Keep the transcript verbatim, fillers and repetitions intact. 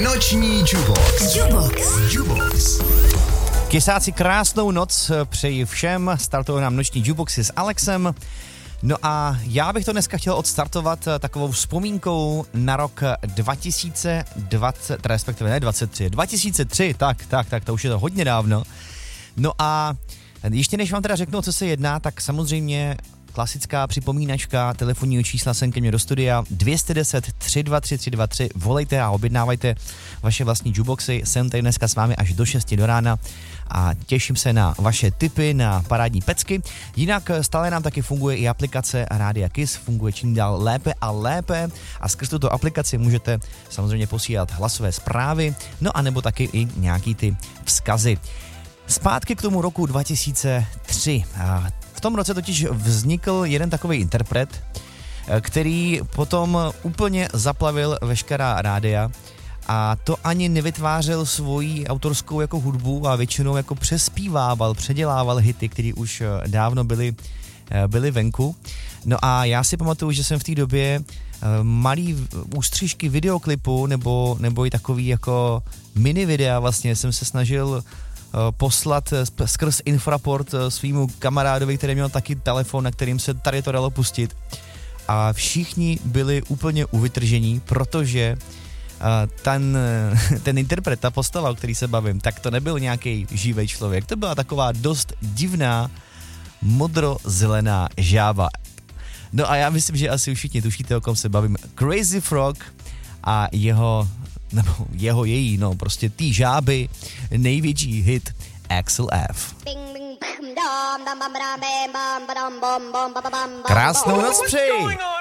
Noční Jukebox. Jukebox. Jukebox. Kysáci, krásnou noc přeji všem, startují nám Noční Jukeboxy s Alexem. No a já bych to dneska chtěl odstartovat takovou vzpomínkou na rok dva tisíce dvacet, respektive ne dvacet tři, dva tisíce tři, tak, tak, tak, to už je to hodně dávno. No a ještě než vám teda řeknu, o co se jedná, tak samozřejmě klasická připomínačka telefonního čísla sem ke mně do studia dvě jedna deset, tři dva tři, tři dva tři, volejte a objednávajte vaše vlastní jukeboxy, jsem tady dneska s vámi až do šesti do rána a těším se na vaše tipy, na parádní pecky. Jinak stále nám taky funguje i aplikace Rádia Kiss, funguje čím dál lépe a lépe a skrz tuto aplikaci můžete samozřejmě posílat hlasové zprávy, no a nebo taky i nějaký ty vzkazy. Zpátky k tomu roku dva tisíce tři. V tom roce totiž vznikl jeden takový interpret, který potom úplně zaplavil veškerá rádia a to ani nevytvářel svoji autorskou jako hudbu a většinou jako přespívával, předělával hity, které už dávno byly, byly venku. No a já si pamatuju, že jsem v té době malý ústřižky videoklipu nebo, nebo i takový jako mini videa vlastně jsem se snažil poslat skrz infraport svýmu kamarádovi, který měl taky telefon, na kterým se tady to dalo pustit. A všichni byli úplně uvytržení, protože ten, ten interpret, ta postava, o který se bavím, tak to nebyl nějaký živý člověk. To byla taková dost divná modro-zelená žába. No a já myslím, že asi už všichni tušíte, o kom se bavím. Crazy Frog a jeho nebo jeho její, no prostě tý žáby, největší hit Axel F. Krásnou noc přeji!